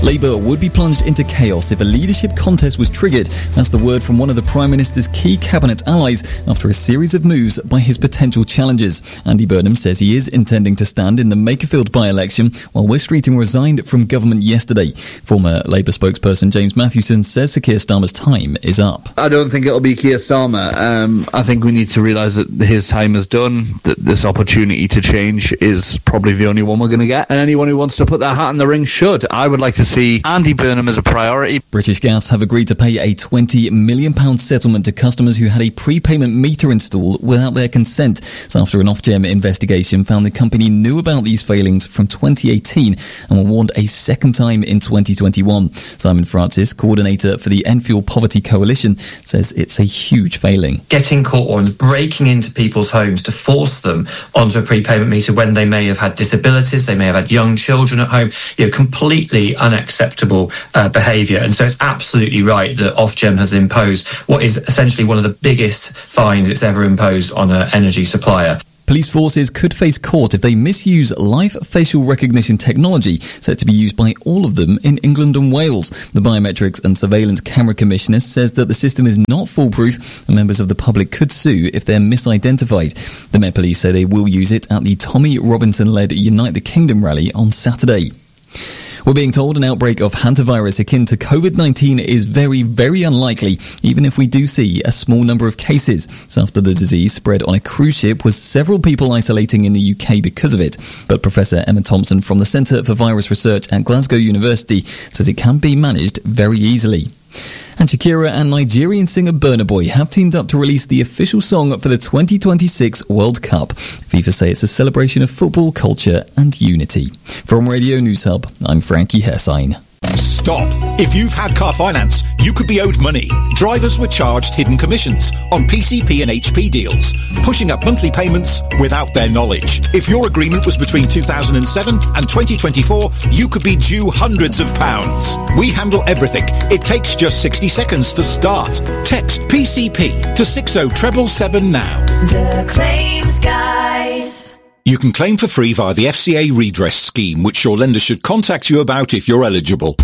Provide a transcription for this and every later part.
Labour would be plunged into chaos if a leadership contest was triggered. That's the word from one of the Prime Minister's key cabinet allies after a series of moves by his potential challengers. Andy Burnham says he is intending to stand in the Makerfield by-election, while Wes Streeting resigned from government yesterday. Former Labour spokesperson James Mathewson says Sir Keir Starmer's time is up. I don't think it'll be Keir Starmer. I think we need to realise that his time is done, that this opportunity to change is probably the only one we're going to get, and anyone who wants to put their hat in the ring should. I would like to see Andy Burnham as a priority. British Gas have agreed to pay a £20 million settlement to customers who had a prepayment meter installed without their consent. It's after an Ofgem investigation found the company knew about these failings from 2018 and were warned a second time in 2021. Simon Francis, coordinator for the End Fuel Poverty Coalition, says it's a huge failing. Getting court warrants, breaking into people's homes to force them onto a prepayment meter when they may have had disabilities, they may have had young children at home, completely unacceptable behaviour. And so it's absolutely right that Ofgem has imposed what is essentially one of the biggest fines it's ever imposed on an energy supplier. Police forces could face court if they misuse live facial recognition technology set to be used by all of them in England and Wales. The Biometrics and Surveillance Camera Commissioner says that the system is not foolproof and members of the public could sue if they're misidentified. The Met Police say they will use it at the Tommy Robinson-led Unite the Kingdom rally on Saturday. We're being told an outbreak of hantavirus akin to COVID-19 is very, very unlikely, even if we do see a small number of cases. So after the disease spread on a cruise ship, with several people isolating in the UK because of it. But Professor Emma Thompson from the Centre for Virus Research at Glasgow University says it can be managed very easily. And Shakira and Nigerian singer Burna Boy have teamed up to release the official song for the 2026 World Cup. FIFA say it's a celebration of football, culture and unity. From Radio News Hub, I'm Frankie Hessine. Stop. If you've had car finance, you could be owed money. Drivers were charged hidden commissions on PCP and HP deals, pushing up monthly payments without their knowledge. If your agreement was between 2007 and 2024, you could be due hundreds of pounds. We handle everything. It takes just 60 seconds to start. Text PCP to 60777 now. The Claims Guys. You can claim for free via the FCA redress scheme, which your lender should contact you about if you're eligible.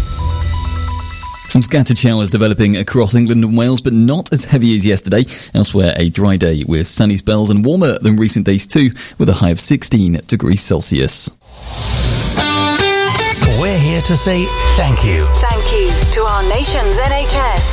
Some scattered showers developing across England and Wales, but not as heavy as yesterday. Elsewhere, a dry day with sunny spells and warmer than recent days too, with a high of 16 degrees Celsius. We're here to say thank you. Thank you to our nation's NHS.